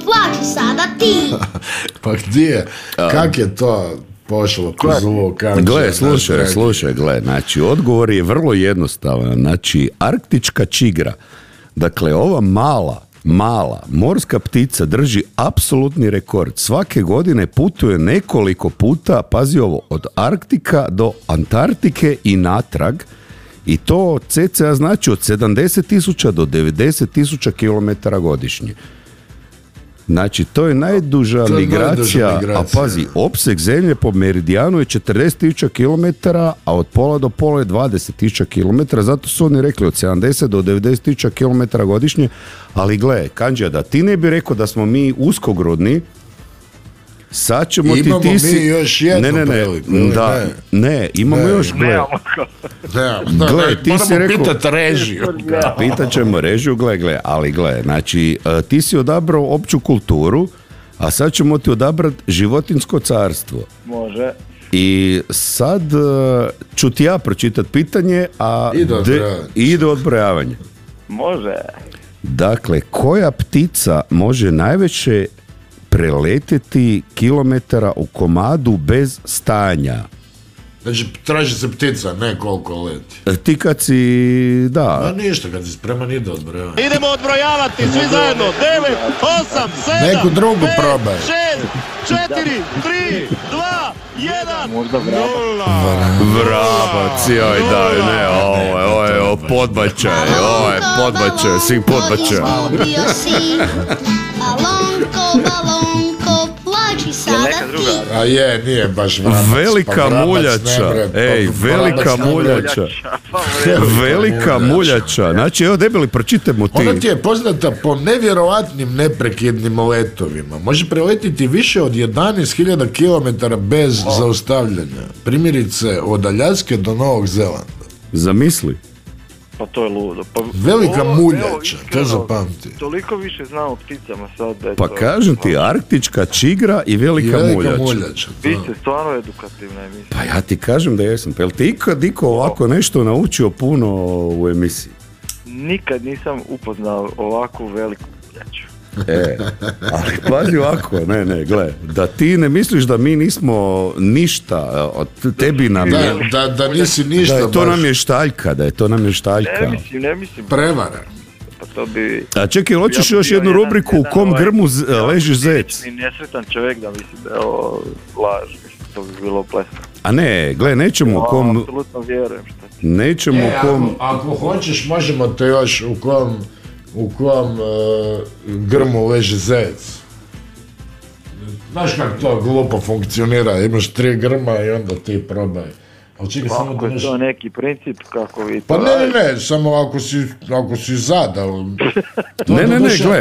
plaći sada ti. Pa gdje? Kak je to pošlo po zvuk? Gle, slušaj, znači, odgovor je vrlo jednostavan. Znači, arktička čigra, dakle, ova mala morska ptica drži apsolutni rekord. Svake godine putuje nekoliko puta, pazi ovo, od Arktika do Antarktike i natrag, i to cca znači od 70.000 do 90.000 km godišnje. Znači, to je najduža migracija, a pazi, opseg zemlje po meridijanu je 40.000 km, a od pola do pola je 20.000 km, zato su oni rekli od 70 do 90.000 km godišnje, ali gle, Kandžija, da ti ne bi rekao da smo mi uskogrudni, sad ćemo imamo ti si... mi još jednu priliku. Imamo još, gle, ti si rekao... Moramo pitati režiju. Pitat ćemo režiju, gle, ali gle, znači, ti si odabrao opću kulturu, a sad ćemo ti odabrati životinjsko carstvo. Može. I sad ću ti ja pročitati pitanje, a ide odbrojavanje. Može. Dakle, koja ptica može najveće preletiti kilometara u komadu bez stajanja? Znači, traži se ptica, ne koliko leti. Ti kad si, da. Ma ništa, kad si spreman ide odbrojavanje. Idemo odbrojavati, svi zajedno. 9, 8, 7, neku drugu 5, probaj. 6, 4, 3, 2, 1, možda 0. Vrabac, joj, da, ne, ovo je podbačaj, svih podbačaj. Bio si, balonko, plaći sada ti. A je, nije baš vrabac. Velika muljača, velika muljača. Znači, evo, debeli, pročitajmo ti. Ona ti je poznata po nevjerovatnim neprekidnim letovima. Može preletiti više od 11.000 km bez zaustavljanja. Primjerice, od Aljaske do Novog Zelanda. Zamisli. Pa to je ludo. Pa, velika muljača, to zapamti. Toliko više znamo o pticama sad da je pa to... kažem ti, arktička čigra i velika muljača. Vi ste stvarno edukativna emisija. Pa ja ti kažem da jesam. Pa jel ti ikad ovako nešto naučio puno u emisiji? Nikad nisam upoznao ovakvu veliku muljaču. Ali pazi ovako, ne, gle, da ti ne misliš da mi nismo ništa, od tebi nam je... Da nisi ništa da je to baš. Da je to nam je štaljka. Ne mislim. Prevara. Pa to bi... A čekaj, hoćeš još jednu rubriku u kom grmu leži zec? Nesretan čovjek da mislim da je ovo laž, mislim, to bi bilo plesno. A ne, gle, nećemo u kom... Apsolutno vjerujem što ti. Nećemo u kom... Ako hoćeš, možemo te još u kom grmu leži zec. Znaš kako to glupo funkcionira, imaš 3 grma i onda ti probaj. Ali čekaj, samo ako je to neki princip kako vi to... Pa ne, samo ako si za, da... Ne, gle,